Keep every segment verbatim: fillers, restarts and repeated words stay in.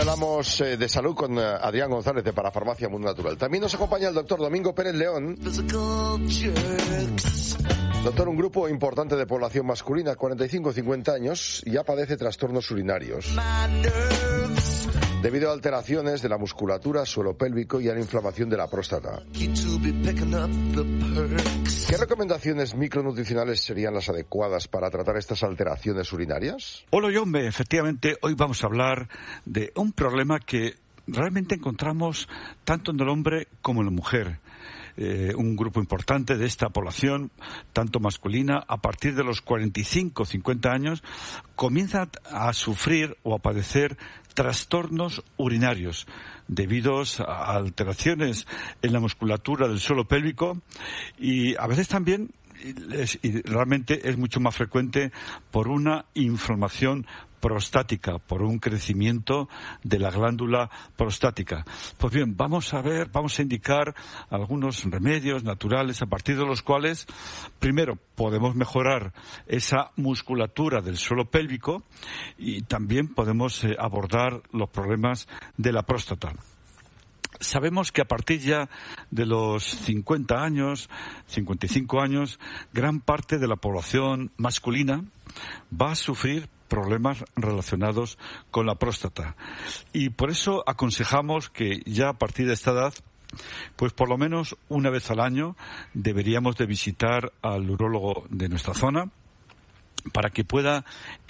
hablamos eh, de salud con eh, Adrián González de Parafarmacia Mundo Natural. También nos acompaña el doctor Domingo Pérez León. Doctor, un grupo importante de población masculina, cuarenta y cinco a cincuenta años, ya padece trastornos urinarios debido a alteraciones de la musculatura, suelo pélvico y a la inflamación de la próstata. ¿Qué recomendaciones micronutricionales serían las adecuadas para tratar estas alteraciones urinarias? Hola, Yombe. Efectivamente, hoy vamos a hablar de un problema que realmente encontramos tanto en el hombre como en la mujer. Eh, un grupo importante de esta población, tanto masculina, a partir de los cuarenta y cinco a cincuenta años, comienza a sufrir o a padecer trastornos urinarios debido a alteraciones en la musculatura del suelo pélvico y a veces también es, y realmente es mucho más frecuente por una inflamación prostática, por un crecimiento de la glándula prostática. Pues bien, vamos a ver, vamos a indicar algunos remedios naturales a partir de los cuales, primero, podemos mejorar esa musculatura del suelo pélvico y también podemos eh, abordar los problemas de la próstata. Sabemos que a partir ya de los cincuenta años, cincuenta y cinco años, gran parte de la población masculina va a sufrir problemas relacionados con la próstata. Y por eso aconsejamos que ya a partir de esta edad, pues por lo menos una vez al año deberíamos de visitar al urólogo de nuestra zona para que pueda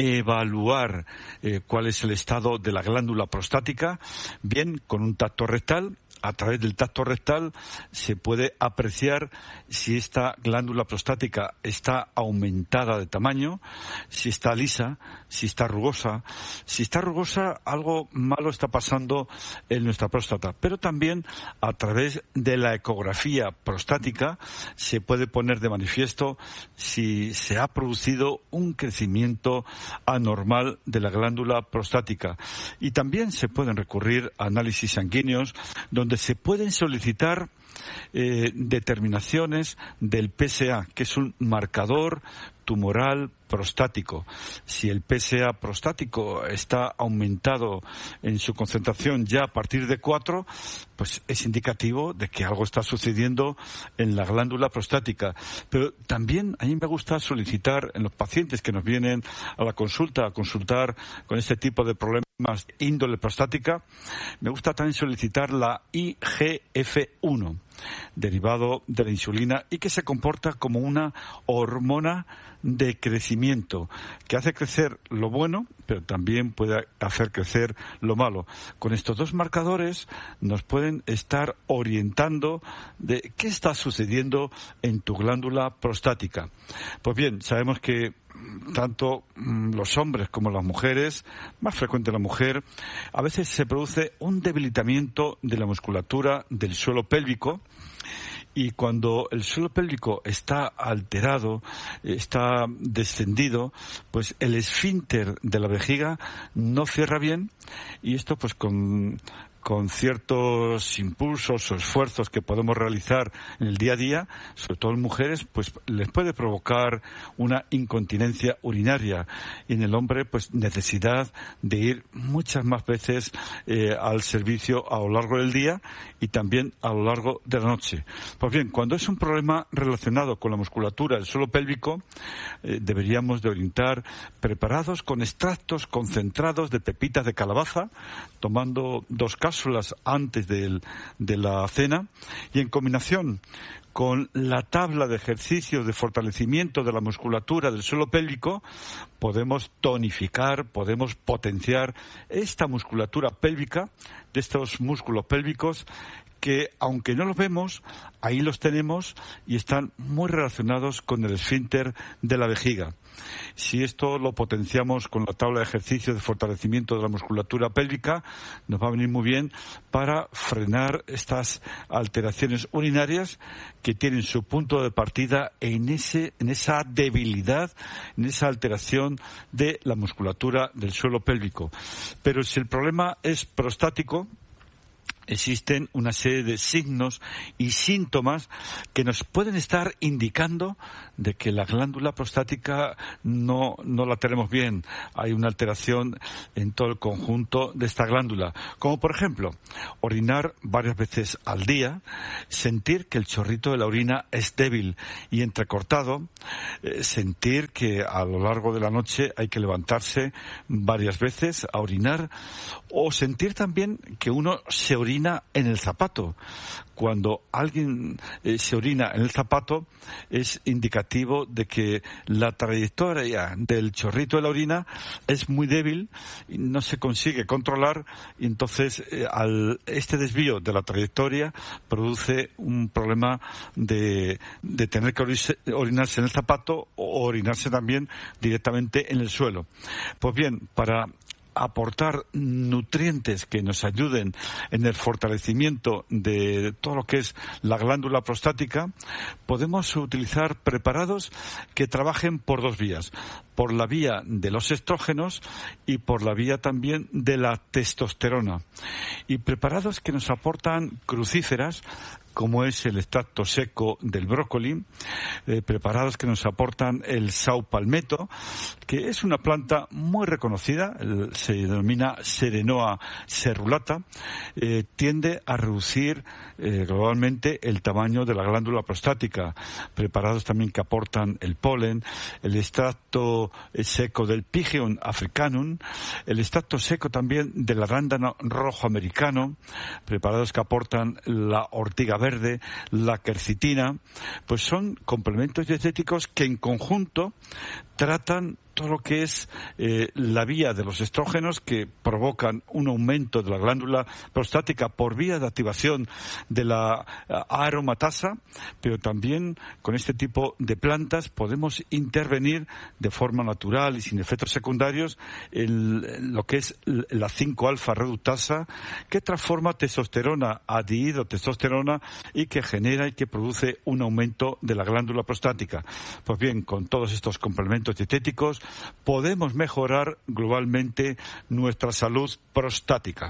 evaluar eh, cuál es el estado de la glándula prostática, bien con un tacto rectal. A través del tacto rectal se puede apreciar si esta glándula prostática está aumentada de tamaño, si está lisa, si está rugosa. Si está rugosa, algo malo está pasando en nuestra próstata. Pero también a través de la ecografía prostática se puede poner de manifiesto si se ha producido un crecimiento anormal de la glándula prostática. Y también se pueden recurrir a análisis sanguíneos donde se pueden solicitar eh, determinaciones del P S A, que es un marcador tumoral prostático. Si el P S A prostático está aumentado en su concentración ya a partir de cuatro, pues es indicativo de que algo está sucediendo en la glándula prostática. Pero también a mí me gusta solicitar en los pacientes que nos vienen a la consulta a consultar con este tipo de problemas índole prostática, me gusta también solicitar la I G F uno, derivado de la insulina, y que se comporta como una hormona de crecimiento que hace crecer lo bueno, pero también puede hacer crecer lo malo. Con estos dos marcadores nos pueden estar orientando de qué está sucediendo en tu glándula prostática. Pues bien, sabemos que tanto los hombres como las mujeres, más frecuente la mujer, a veces se produce un debilitamiento de la musculatura del suelo pélvico. Y cuando el suelo pélvico está alterado, está descendido, pues el esfínter de la vejiga no cierra bien, y esto pues con con ciertos impulsos o esfuerzos que podemos realizar en el día a día, sobre todo en mujeres, pues les puede provocar una incontinencia urinaria, y en el hombre pues necesidad de ir muchas más veces eh, al servicio a lo largo del día y también a lo largo de la noche. Pues bien, cuando es un problema relacionado con la musculatura del suelo pélvico, eh, deberíamos de orientar preparados con extractos concentrados de pepitas de calabaza, tomando dos cápsulas antes de, de la cena, y en combinación con la tabla de ejercicios de fortalecimiento de la musculatura del suelo pélvico, podemos tonificar, podemos potenciar esta musculatura pélvica, de estos músculos pélvicos que, aunque no los vemos, ahí los tenemos y están muy relacionados con el esfínter de la vejiga. Si esto lo potenciamos con la tabla de ejercicios de fortalecimiento de la musculatura pélvica, nos va a venir muy bien para frenar estas alteraciones urinarias que tienen su punto de partida en ese, en esa debilidad, en esa alteración de la musculatura del suelo pélvico. Pero si el problema es prostático, existen una serie de signos y síntomas que nos pueden estar indicando de que la glándula prostática no, no la tenemos bien. Hay una alteración en todo el conjunto de esta glándula. Como por ejemplo, orinar varias veces al día, sentir que el chorrito de la orina es débil y entrecortado, eh, sentir que a lo largo de la noche hay que levantarse varias veces a orinar, o sentir también que uno se orina en el zapato. Cuando alguien eh, se orina en el zapato es indicativo de que la trayectoria del chorrito de la orina es muy débil y no se consigue controlar, y entonces eh, al, este desvío de la trayectoria produce un problema de, de tener que orirse, orinarse en el zapato o orinarse también directamente en el suelo. Pues bien, para aportar nutrientes que nos ayuden en el fortalecimiento de todo lo que es la glándula prostática, podemos utilizar preparados que trabajen por dos vías, por la vía de los estrógenos y por la vía también de la testosterona, y preparados que nos aportan crucíferas, como es el extracto seco del brócoli, eh, preparados que nos aportan el saupalmeto, que es una planta muy reconocida, el, se denomina Serenoa cerulata, eh, tiende a reducir eh, globalmente el tamaño de la glándula prostática. Preparados también que aportan el polen, el extracto seco del Pygeon africanum, el extracto seco también del arándano rojo americano, preparados que aportan la ortiga verde, verde, la quercitina, pues son complementos dietéticos que en conjunto tratan todo lo que es eh, la vía de los estrógenos, que provocan un aumento de la glándula prostática por vía de activación de la uh, aromatasa, pero también con este tipo de plantas podemos intervenir de forma natural y sin efectos secundarios en lo que es la cinco alfa reductasa, que transforma testosterona a dihidrotestosterona y que genera y que produce un aumento de la glándula prostática. Pues bien, con todos estos complementos dietéticos podemos mejorar globalmente nuestra salud prostática.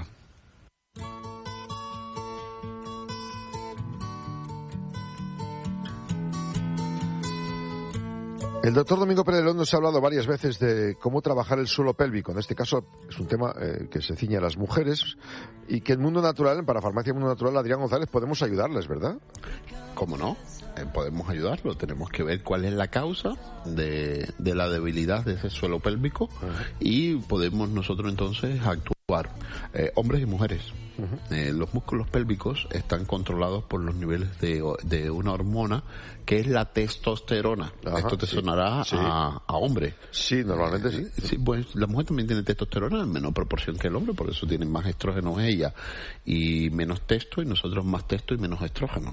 El doctor Domingo Pérez León nos ha hablado varias veces de cómo trabajar el suelo pélvico. En este caso es un tema eh, que se ciñe a las mujeres y que en Mundo Natural, en Parafarmacia Mundo Natural, Adrián González, podemos ayudarles, ¿verdad? ¿Cómo no? Eh, podemos ayudarlo. Tenemos que ver cuál es la causa de, de la debilidad de ese suelo pélvico uh-huh. y podemos nosotros entonces actuar. Eh, hombres y mujeres. Uh-huh. Eh, los músculos pélvicos están controlados por los niveles de, de una hormona que es la testosterona. Ajá, Esto te sí. sonará sí. A, a hombre. Sí, normalmente eh, sí. sí. Pues la mujer también tiene testosterona en menor proporción que el hombre, por eso tienen más estrógenos ella y menos testo, y nosotros más testo y menos estrógeno.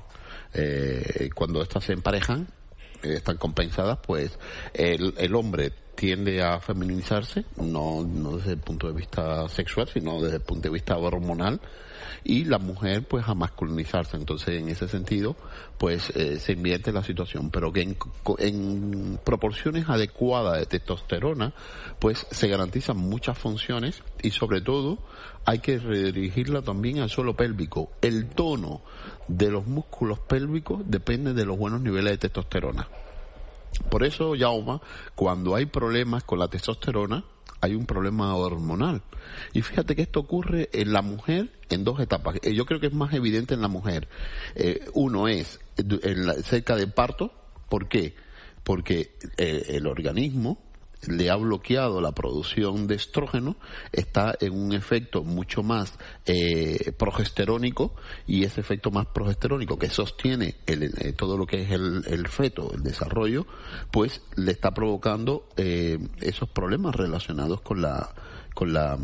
Eh, cuando estas se emparejan, eh, están compensadas, pues el, el hombre tiende a feminizarse, no, no desde el punto de vista sexual, sino desde el punto de vista hormonal, y la mujer pues a masculinizarse. Entonces, en ese sentido, pues eh, se invierte la situación, pero que en, en proporciones adecuadas de testosterona, pues se garantizan muchas funciones, y sobre todo hay que redirigirla también al suelo pélvico. El tono de los músculos pélvicos depende de los buenos niveles de testosterona. Por eso, Jaume, cuando hay problemas con la testosterona, hay un problema hormonal. Y fíjate que esto ocurre en la mujer en dos etapas. Yo creo que es más evidente en la mujer. Eh, uno es en la, cerca del parto. ¿Por qué? Porque eh, el organismo le ha bloqueado la producción de estrógeno, está en un efecto mucho más eh, progesterónico, y ese efecto más progesterónico que sostiene el, eh, todo lo que es el, el feto, el desarrollo, pues le está provocando eh, esos problemas relacionados con la con la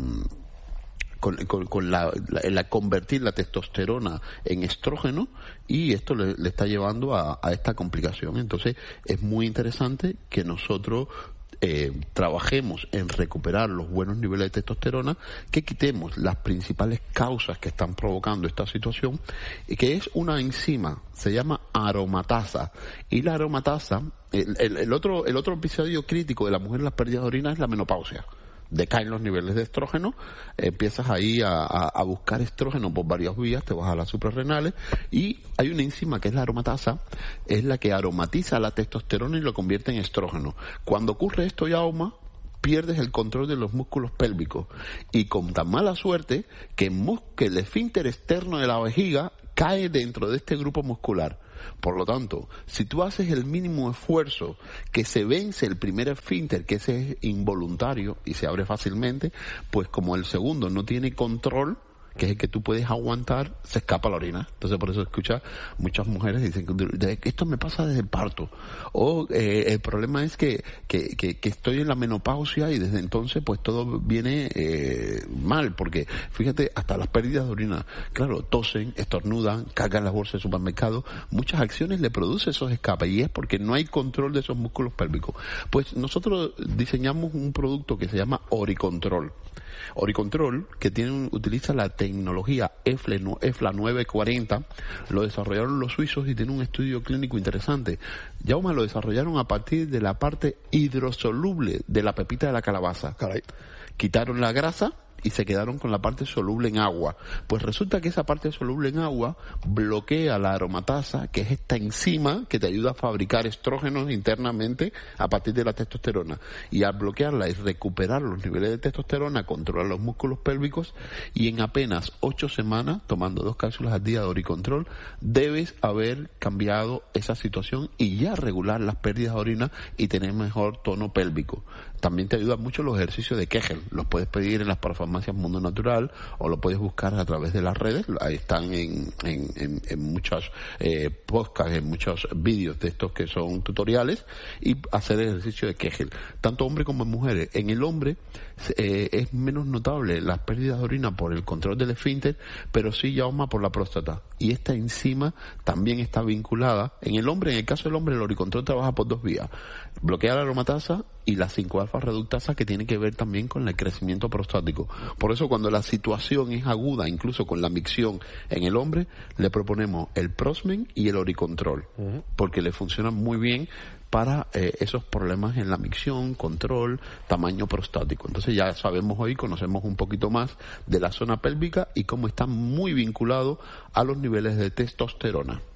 Con, con, con la, la, la convertir la testosterona en estrógeno, y esto le, le está llevando a, a esta complicación. Entonces es muy interesante que nosotros eh, trabajemos en recuperar los buenos niveles de testosterona, que quitemos las principales causas que están provocando esta situación, y que es una enzima, se llama aromatasa, y la aromatasa, el, el, el otro el otro episodio crítico de la mujer en las pérdidas de orina es la menopausia. decaen los niveles de estrógeno, empiezas ahí a, a, a buscar estrógeno por varias vías, te vas a las suprarrenales, y hay una enzima que es la aromatasa, es la que aromatiza la testosterona y lo convierte en estrógeno. Cuando ocurre esto, Jaume, pierdes el control de los músculos pélvicos, y con tan mala suerte que, mus- que el esfínter externo de la vejiga cae dentro de este grupo muscular. Por lo tanto, si tú haces el mínimo esfuerzo, que se vence el primer esfínter, que ese es involuntario y se abre fácilmente, pues como el segundo no tiene control, que es el que tú puedes aguantar, se escapa la orina. Entonces, por eso escucha muchas mujeres dicen que esto me pasa desde el parto, o eh, el problema es que, que, que, que estoy en la menopausia y desde entonces pues todo viene eh, mal, porque fíjate, hasta las pérdidas de orina, claro, tosen, estornudan, cargan las bolsas de supermercado, muchas acciones le produce esos escapes, y es porque no hay control de esos músculos pélvicos. Pues nosotros diseñamos un producto que se llama Oricontrol. Oricontrol, que tiene, utiliza la tecnología E F L A nueve cuarenta, lo desarrollaron los suizos y tiene un estudio clínico interesante. Jaume, lo desarrollaron a partir de la parte hidrosoluble de la pepita de la calabaza. Caray. Quitaron la grasa y se quedaron con la parte soluble en agua. Pues resulta que esa parte soluble en agua bloquea la aromatasa, que es esta enzima que te ayuda a fabricar estrógenos internamente a partir de la testosterona. Y al bloquearla y recuperar los niveles de testosterona, controlar los músculos pélvicos, y en apenas ocho semanas, tomando dos cápsulas al día de Oricontrol, debes haber cambiado esa situación y ya regular las pérdidas de orina y tener mejor tono pélvico. También te ayudan mucho los ejercicios de Kegel. Los puedes pedir en las parafarmacias Mundo Natural o lo puedes buscar a través de las redes. Ahí están en, en, en, en muchos eh, podcasts, en muchos vídeos de estos que son tutoriales, y hacer el ejercicio de Kegel. Tanto hombres como mujeres. En el hombre eh, es menos notable las pérdidas de orina por el control del esfínter, pero sí, Jaume, por la próstata. Y esta enzima también está vinculada. En el hombre, en el caso del hombre, el Oricontrol trabaja por dos vías. Bloquea la aromatasa y la cinco alfa reductasa, que tiene que ver también con el crecimiento prostático. Por eso, cuando la situación es aguda, incluso con la micción en el hombre, le proponemos el Prosmen y el Oricontrol, uh-huh. porque le funcionan muy bien para eh, esos problemas en la micción, control, tamaño prostático. Entonces ya sabemos hoy, conocemos un poquito más de la zona pélvica y cómo está muy vinculado a los niveles de testosterona.